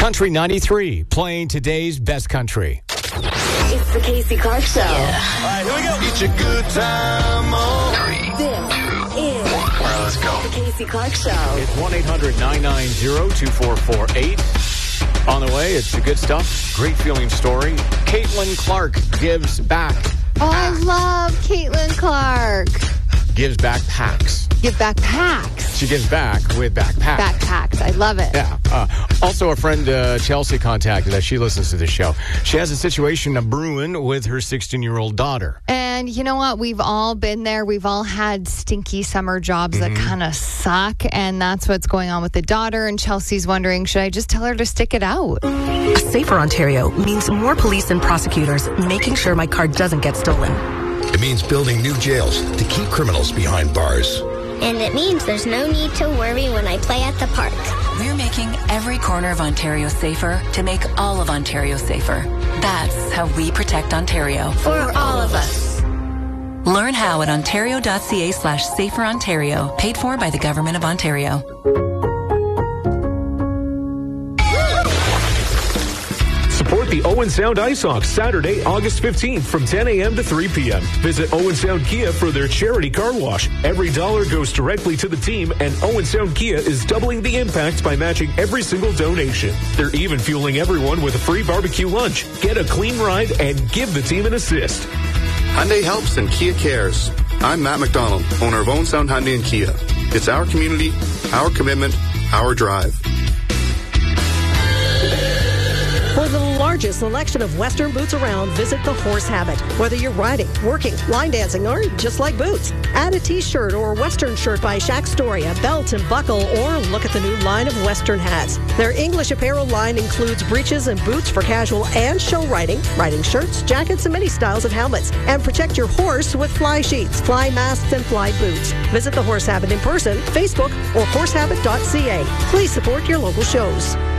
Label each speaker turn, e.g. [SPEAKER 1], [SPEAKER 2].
[SPEAKER 1] Country 93, playing today's best country.
[SPEAKER 2] It's the Casey Clark Show.
[SPEAKER 3] Yeah. All right, here we go. It's a good time.
[SPEAKER 2] This is
[SPEAKER 3] All right, let's go.
[SPEAKER 2] the Casey Clark Show.
[SPEAKER 1] It's 1-800-990-2448. On the way, it's the good stuff. Great feeling story. Caitlin Clark gives back.
[SPEAKER 4] Oh, I love Caitlin Clark.
[SPEAKER 1] Gives backpacks.
[SPEAKER 4] Give backpacks.
[SPEAKER 1] She gives back with backpacks.
[SPEAKER 4] Backpacks. I love it.
[SPEAKER 1] Yeah. Also, a friend, Chelsea, contacted us. She listens to the show. She has a situation brewing with her 16-year-old daughter.
[SPEAKER 4] And you know what? We've all been there. We've all had stinky summer jobs that kind of suck. And that's what's going on with the daughter. And Chelsea's wondering, should I just tell her to stick it out?
[SPEAKER 5] A safer Ontario means more police and prosecutors making sure my car doesn't get stolen.
[SPEAKER 6] It means building new jails to keep criminals behind bars.
[SPEAKER 7] And it means there's no need to worry when I play at the park.
[SPEAKER 8] We're making every corner of Ontario safer to make all of Ontario safer. That's how we protect Ontario.
[SPEAKER 7] For all of us.
[SPEAKER 8] Learn how at ontario.ca/saferontario. Paid for by the Government of Ontario.
[SPEAKER 9] Support the Owen Sound Ice Hawks Saturday, August 15th from 10 a.m. to 3 p.m. Visit Owen Sound Kia for their charity car wash. Every dollar goes directly to the team, and Owen Sound Kia is doubling the impact by matching every single donation. They're even fueling everyone with a free barbecue lunch. Get a clean ride and give the team an assist.
[SPEAKER 10] Hyundai helps and Kia cares. I'm Matt McDonald, owner of Owen Sound Hyundai and Kia. It's our community, our commitment, our drive.
[SPEAKER 11] For the largest selection of Western boots around, visit the Horse Habit. Whether you're riding, working, line dancing, or just like boots, add a t-shirt or Western shirt by Shaq Story, a belt and buckle, or look at the new line of Western hats. Their English apparel line includes breeches and boots for casual and show riding, riding shirts, jackets, and many styles of helmets. And protect your horse with fly sheets, fly masks, and fly boots. Visit the Horse Habit in person, Facebook, or horsehabit.ca. Please support your local shows.